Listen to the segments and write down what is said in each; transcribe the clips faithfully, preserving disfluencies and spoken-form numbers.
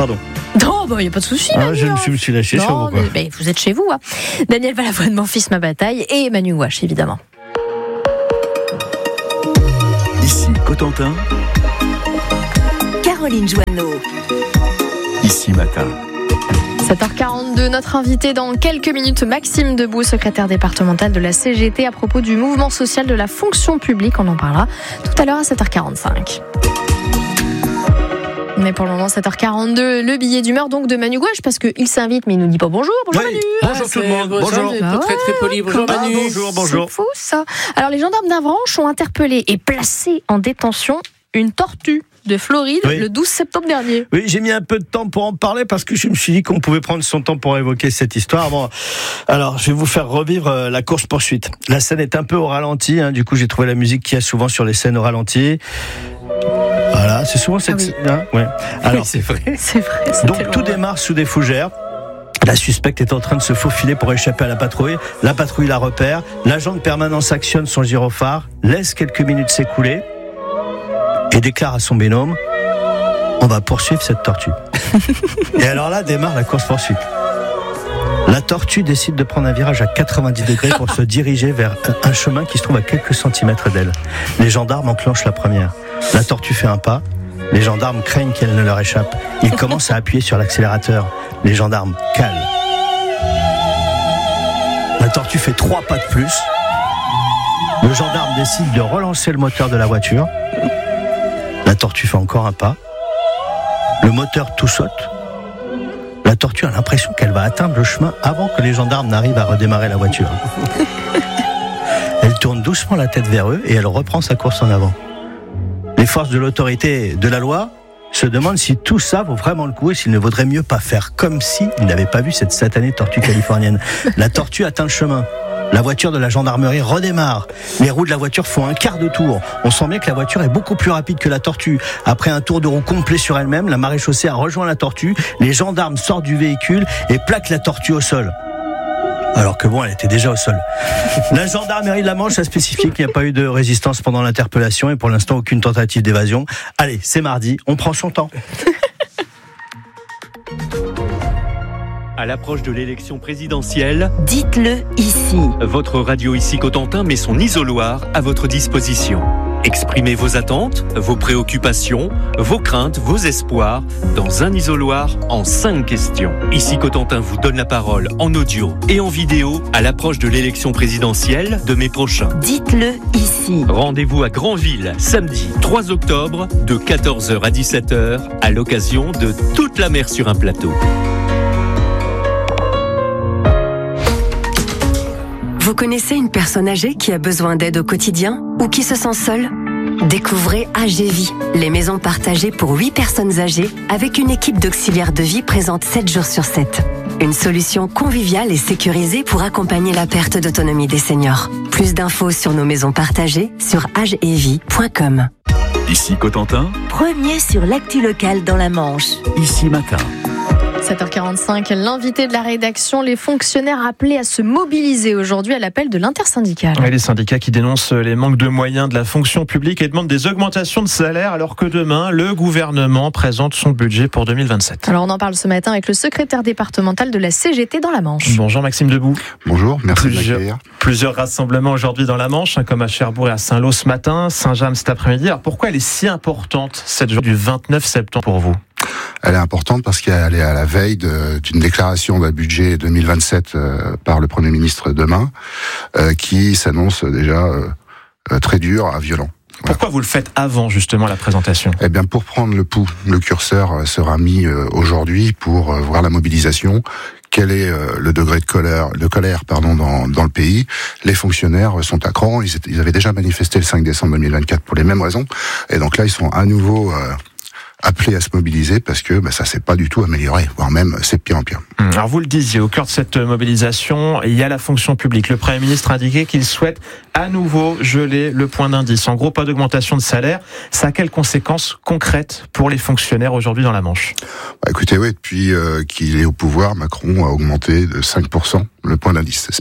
pardon. Non, il bah, n'y a pas de souci. Ah, je, je me suis lâché non, sur vous. Quoi. Mais, bah, vous êtes chez vous. Hein. Daniel Balavoine, Mon fils, ma bataille, et Manu Gouache, évidemment. Ici Cotentin. Caroline Joanneau. Ici Matin. sept heures quarante-deux, notre invité dans quelques minutes, Maxime Debout, secrétaire départemental de la C G T, à propos du mouvement social de la fonction publique. On en parlera tout à l'heure à sept heures quarante-cinq. Mais pour le moment, sept heures quarante-deux, le billet d'humeur donc de Manu Gouache, parce qu'il s'invite, mais il nous dit pas bonjour. Bonjour oui. Manu. Bonjour ah, tout le monde. Bonjour. Ah, très très poli. Bonjour ah, Manu. Bonjour, bonjour. C'est fou ça. Alors les gendarmes d'Avranches ont interpellé et placé en détention une tortue de Floride oui. le douze septembre dernier. Oui, j'ai mis un peu de temps pour en parler parce que je me suis dit qu'on pouvait prendre son temps pour évoquer cette histoire. Bon, alors, je vais vous faire revivre la course-poursuite. La scène est un peu au ralenti, hein, du coup j'ai trouvé la musique qu'il y a souvent sur les scènes au ralenti. Voilà, c'est souvent cette... Ah oui. hein, ouais. Alors, oui, c'est vrai. C'est vrai. Donc tout démarre sous des fougères. La suspecte est en train de se faufiler pour échapper à la patrouille. La patrouille la repère. L'agent de permanence actionne son gyrophare, laisse quelques minutes s'écouler et déclare à son binôme: on va poursuivre cette tortue. Et alors là démarre la course-poursuite. La tortue décide de prendre un virage à quatre-vingt-dix degrés pour se diriger vers un chemin qui se trouve à quelques centimètres d'elle. Les gendarmes enclenchent la première. La tortue fait un pas. Les gendarmes craignent qu'elle ne leur échappe. Ils commencent à appuyer sur l'accélérateur. Les gendarmes calent. La tortue fait trois pas de plus. Le gendarme décide de relancer le moteur de la voiture. La tortue fait encore un pas. Le moteur tout saute. La tortue a l'impression qu'elle va atteindre le chemin avant que les gendarmes n'arrivent à redémarrer la voiture. Elle tourne doucement la tête vers eux et elle reprend sa course en avant. Les forces de l'autorité de la loi se demandent si tout ça vaut vraiment le coup et s'il ne vaudrait mieux pas faire comme s'ils n'avaient pas vu cette satanée tortue californienne. La tortue atteint le chemin. La voiture de la gendarmerie redémarre. Les roues de la voiture font un quart de tour. On sent bien que la voiture est beaucoup plus rapide que la tortue. Après un tour de roue complet sur elle-même, la maréchaussée a rejoint la tortue. Les gendarmes sortent du véhicule et plaquent la tortue au sol. Alors que bon, elle était déjà au sol. La gendarmerie de la Manche a spécifié qu'il n'y a pas eu de résistance pendant l'interpellation et pour l'instant aucune tentative d'évasion. Allez, c'est mardi, on prend son temps. À l'approche de l'élection présidentielle, dites-le ici. Votre radio Ici Cotentin met son isoloir à votre disposition. Exprimez vos attentes, vos préoccupations, vos craintes, vos espoirs dans un isoloir en cinq questions. Ici Cotentin vous donne la parole en audio et en vidéo à l'approche de l'élection présidentielle de mai prochain. Dites-le ici. Rendez-vous à Granville, samedi trois octobre, de quatorze heures à dix-sept heures, à l'occasion de Toute la mer sur un plateau. Vous connaissez une personne âgée qui a besoin d'aide au quotidien ou qui se sent seule ? Découvrez A G Vie, les maisons partagées pour huit personnes âgées avec une équipe d'auxiliaires de vie présente sept jours sur sept. Une solution conviviale et sécurisée pour accompagner la perte d'autonomie des seniors. Plus d'infos sur nos maisons partagées sur agevie point com. Ici Cotentin. Premier sur l'actu locale dans la Manche. Ici Matin. sept heures quarante-cinq, l'invité de la rédaction, les fonctionnaires appelés à se mobiliser aujourd'hui à l'appel de l'intersyndicale. Oui, les syndicats qui dénoncent les manques de moyens de la fonction publique et demandent des augmentations de salaire alors que demain, le gouvernement présente son budget pour deux mille vingt-sept. Alors on en parle ce matin avec le secrétaire départemental de la C G T dans la Manche. Bonjour Maxime Debout. Bonjour, merci plusieurs, de m'accueillir. Plusieurs rassemblements aujourd'hui dans la Manche, hein, comme à Cherbourg et à Saint-Lô ce matin, Saint-James cet après-midi. Alors pourquoi elle est si importante cette journée du vingt-neuf septembre pour vous ? Elle est importante parce qu'elle est à la veille de, d'une déclaration d'un budget deux mille vingt-sept euh, par le Premier ministre demain, euh, qui s'annonce déjà euh, très dur, violent. Voilà. Pourquoi vous le faites avant justement la présentation ? Eh bien, pour prendre le pouls, le curseur sera mis euh, aujourd'hui pour euh, voir la mobilisation. Quel est euh, le degré de colère, de colère pardon, dans, dans le pays ? Les fonctionnaires sont à cran. Ils, étaient, ils avaient déjà manifesté le cinq décembre deux mille vingt-quatre pour les mêmes raisons. Et donc là, ils sont à nouveau euh, appelés à se mobiliser parce que bah, ça s'est pas du tout amélioré, voire même c'est de pire en pire. Alors vous le disiez, au cœur de cette mobilisation, il y a la fonction publique. Le Premier ministre a indiqué qu'il souhaite à nouveau geler le point d'indice. En gros, pas d'augmentation de salaire. Ça a quelles conséquences concrètes pour les fonctionnaires aujourd'hui dans la Manche ? Bah, écoutez, oui, depuis euh, qu'il est au pouvoir, Macron a augmenté de cinq pour cent le point d'indice.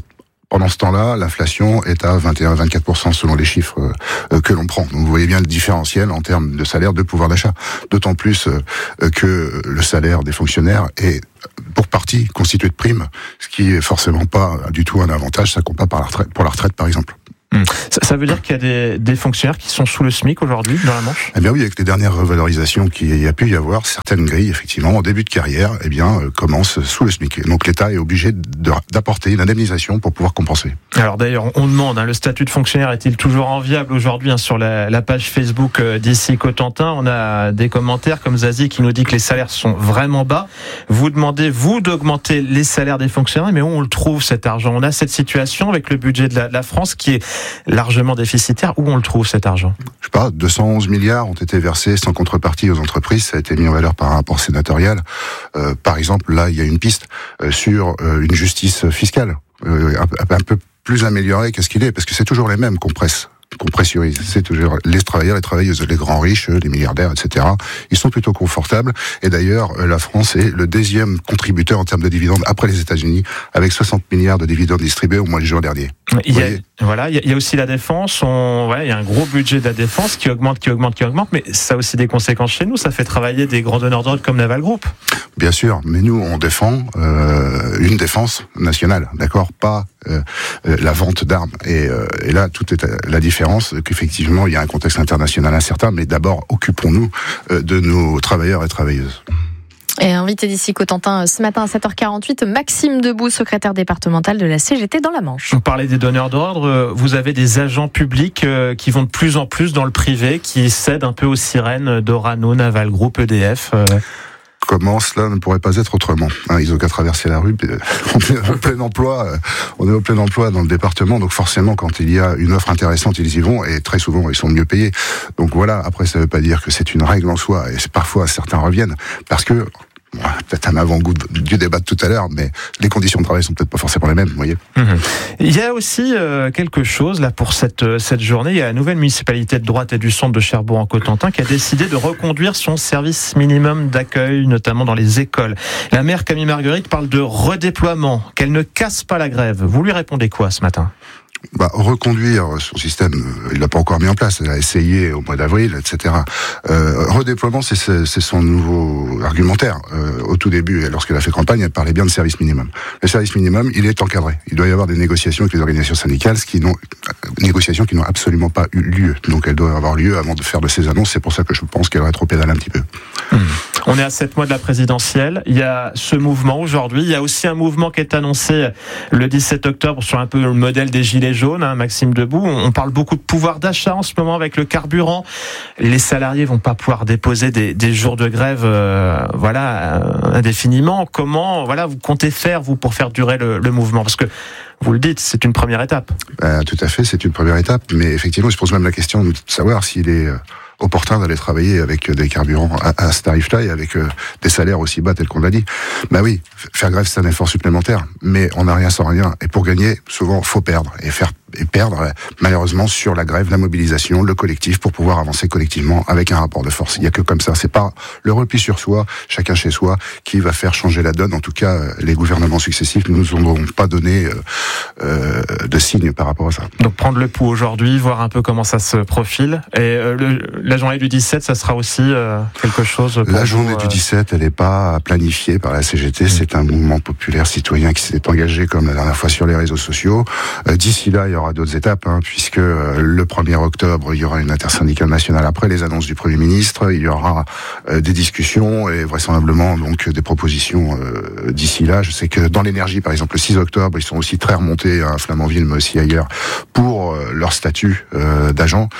Pendant ce temps-là, l'inflation est à vingt et un à vingt-quatre pour cent selon les chiffres euh, que l'on prend. Donc vous voyez bien le différentiel en termes de salaire, de pouvoir d'achat. D'autant plus euh, que le salaire des fonctionnaires est pour partie constitué de primes, ce qui est forcément pas du tout un avantage. Ça compte pas par la retraite, pour la retraite par exemple. Hum. Ça, ça veut dire qu'il y a des, des fonctionnaires qui sont sous le SMIC aujourd'hui dans la Manche ? Eh bien oui, avec les dernières revalorisations qu'il y a pu y avoir, certaines grilles, effectivement, en début de carrière, eh bien, euh, commencent sous le SMIC. Donc l'État est obligé de, d'apporter une indemnisation pour pouvoir compenser. Alors d'ailleurs, on demande, hein, le statut de fonctionnaire est-il toujours enviable aujourd'hui, hein, sur la, la page Facebook euh, d'ici Cotentin. On a des commentaires comme Zazie qui nous dit que les salaires sont vraiment bas. Vous demandez, vous, d'augmenter les salaires des fonctionnaires, mais où on le trouve cet argent ? On a cette situation avec le budget de la, de la France qui est largement déficitaire. Où on le trouve cet argent ? Je sais pas, deux cent onze milliards ont été versés sans contrepartie aux entreprises. Ça a été mis en valeur par un rapport sénatorial. Euh, par exemple, là, il y a une piste euh, sur euh, une justice fiscale euh, un, un peu plus améliorée qu'est-ce qu'il est, parce que c'est toujours les mêmes qu'on presse. qu'on pressurise. C'est toujours les travailleurs, les travailleuses, les grands riches, les milliardaires, et cetera. Ils sont plutôt confortables. Et d'ailleurs, la France est le deuxième contributeur en termes de dividendes après les États-Unis, avec soixante milliards de dividendes distribués au mois de juin dernier. Il y a, voilà, il y a aussi la défense. On, ouais, il y a un gros budget de la défense qui augmente, qui augmente, qui augmente. Mais ça a aussi des conséquences chez nous. Ça fait travailler des grands donneurs d'ordre comme Naval Group. Bien sûr, mais nous, on défend euh, une défense nationale, d'accord ? Pas euh, la vente d'armes. Et, euh, et là, tout est la différence, qu'effectivement, il y a un contexte international incertain, mais d'abord, occupons-nous euh, de nos travailleurs et travailleuses. Et invité d'ici Cotentin ce matin à sept heures quarante-huit, Maxime Debout, secrétaire départemental de la C G T dans la Manche. Vous parlez des donneurs d'ordre, vous avez des agents publics qui vont de plus en plus dans le privé, qui cèdent un peu aux sirènes d'Orano, Naval Group, E D F. Comment cela ne pourrait pas être autrement, hein, ils ont qu'à traverser la rue, on est au plein emploi, on est au plein emploi dans le département, donc forcément quand il y a une offre intéressante, ils y vont, et très souvent ils sont mieux payés. Donc voilà, après ça ne veut pas dire que c'est une règle en soi, et parfois certains reviennent, parce que peut-être un avant-goût du débat de tout à l'heure, mais les conditions de travail sont peut-être pas forcément les mêmes, vous voyez. Mmh. Il y a aussi euh, quelque chose là pour cette cette journée. Il y a la nouvelle municipalité de droite et du centre de Cherbourg-en-Cotentin qui a décidé de reconduire son service minimum d'accueil, notamment dans les écoles. La maire Camille Marguerite parle de redéploiement, qu'elle ne casse pas la grève. Vous lui répondez quoi ce matin ? Bah, reconduire son système, il l'a pas encore mis en place, il a essayé au mois d'avril, et cetera. Euh, redéploiement, c'est, c'est, c'est son nouveau argumentaire. Euh, au tout début, lorsqu'elle a fait campagne, elle parlait bien de service minimum. Le service minimum, il est encadré. Il doit y avoir des négociations avec les organisations syndicales, ce qui n'ont, négociations qui n'ont absolument pas eu lieu. Donc elles doivent avoir lieu avant de faire de ces annonces. C'est pour ça que je pense qu'elle rétropédale un petit peu. Mmh. On est à sept mois de la présidentielle. Il y a ce mouvement aujourd'hui. Il y a aussi un mouvement qui est annoncé le dix-sept octobre sur un peu le modèle des Gilets jaunes, hein, Maxime Debout. On parle beaucoup de pouvoir d'achat en ce moment avec le carburant. Les salariés vont pas pouvoir déposer des, des jours de grève, euh, voilà, indéfiniment. Comment, voilà, vous comptez faire, vous, pour faire durer le, le mouvement ? Parce que vous le dites, c'est une première étape. Euh, tout à fait, c'est une première étape. Mais effectivement, je pose même la question de savoir s'il est opportun d'aller travailler avec des carburants à, à ce tarif-là et avec euh, des salaires aussi bas tels qu'on l'a dit. Bah oui, faire grève, c'est un effort supplémentaire, mais on n'a rien sans rien. Et pour gagner, souvent, faut perdre. Et faire et perdre, malheureusement, sur la grève, la mobilisation, le collectif, pour pouvoir avancer collectivement avec un rapport de force. Il n'y a que comme ça. C'est pas le repli sur soi, chacun chez soi, qui va faire changer la donne. En tout cas, les gouvernements successifs ne nous ont pas donné euh, euh, de signes par rapport à ça. Donc prendre le pouls aujourd'hui, voir un peu comment ça se profile. Et euh, le, la journée du dix-sept, ça sera aussi euh, quelque chose pour La vous, journée euh... du dix-sept, elle n'est pas planifiée par la C G T. Mmh. C'est un mouvement populaire citoyen qui s'est engagé comme la dernière fois sur les réseaux sociaux. Euh, d'ici là, il y aura d'autres étapes, hein, puisque euh, le premier octobre, il y aura une intersyndicale nationale après les annonces du Premier ministre. Il y aura euh, des discussions et vraisemblablement donc des propositions euh, d'ici là. Je sais que dans l'énergie, par exemple, le six octobre, ils sont aussi très remontés à Flamanville, mais aussi ailleurs, pour euh, leur statut euh, d'agent.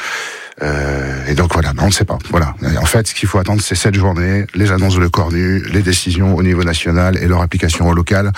Euh, et donc voilà, non, on ne sait pas. Voilà. En fait, ce qu'il faut attendre, c'est cette journée, les annonces de le corps nu, les décisions au niveau national et leur application au local.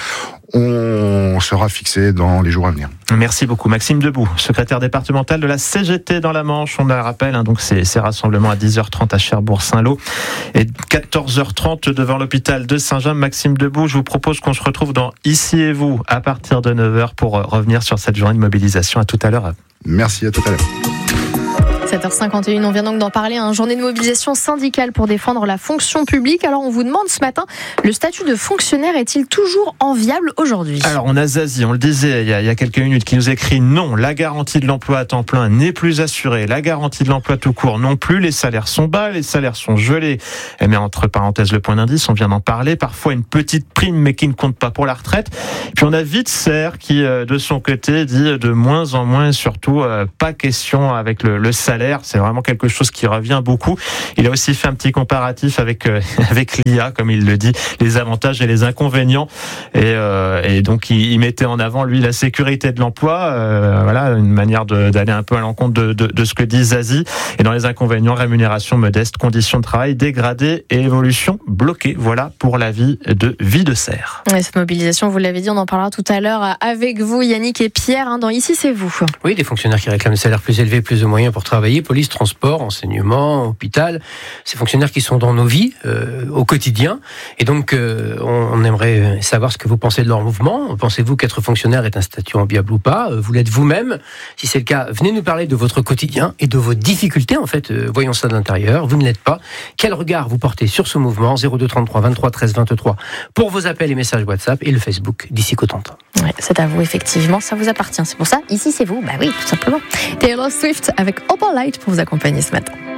On sera fixé dans les jours à venir. Merci beaucoup, Maxime Debout, secrétaire départemental de la C G T dans la Manche. On le rappelle, hein, donc c'est ces rassemblements à dix heures trente à Cherbourg-Saint-Lô et quatorze heures trente devant l'hôpital de Saint-James. Maxime Debout, je vous propose qu'on se retrouve dans Ici et vous à partir de neuf heures pour revenir sur cette journée de mobilisation. À tout à l'heure. Merci, à tout à l'heure. sept heures cinquante et une, on vient donc d'en parler, une journée de mobilisation syndicale pour défendre la fonction publique. Alors on vous demande ce matin, le statut de fonctionnaire est-il toujours enviable aujourd'hui ? Alors on a Zazie, on le disait il y, a, il y a quelques minutes, qui nous écrit non, la garantie de l'emploi à temps plein n'est plus assurée, la garantie de l'emploi tout court non plus, les salaires sont bas, les salaires sont gelés. Elle met entre parenthèses le point d'indice, on vient d'en parler, parfois une petite prime mais qui ne compte pas pour la retraite. Puis on a Witzer qui de son côté dit de moins en moins, surtout pas question avec le, le salaire, c'est vraiment quelque chose qui revient beaucoup. Il a aussi fait un petit comparatif avec euh, avec l'I A, comme il le dit, les avantages et les inconvénients, et, euh, et donc il, il mettait en avant lui la sécurité de l'emploi, euh, voilà, une manière de, d'aller un peu à l'encontre de, de, de ce que dit Zazie. Et dans les inconvénients, rémunération modeste, conditions de travail dégradées et évolution bloquée. Voilà pour l'avis de Witzer. Ouais, cette mobilisation, vous l'avez dit, on en parlera tout à l'heure avec vous, Yannick et Pierre, hein, dans Ici c'est vous. Oui, des fonctionnaires qui réclament des salaires plus élevés, plus de moyens pour travailler, police, transport, enseignement, hôpital. Ces fonctionnaires qui sont dans nos vies euh, au quotidien. Et donc, euh, on, on aimerait savoir ce que vous pensez de leur mouvement. Pensez-vous qu'être fonctionnaire est un statut enviable ou pas ? Vous l'êtes vous-même ? Si c'est le cas, venez nous parler de votre quotidien et de vos difficultés. En fait, euh, voyons ça de l'intérieur. Vous ne l'êtes pas. Quel regard vous portez sur ce mouvement ? zéro deux trente-trois vingt-trois treize vingt-trois pour vos appels et messages WhatsApp et le Facebook d'Ici Cotentin. Ouais, c'est à vous, effectivement. Ça vous appartient. C'est pour ça, ici c'est vous. Bah oui, tout simplement. Taylor Swift avec Opal Light pour vous accompagner ce matin.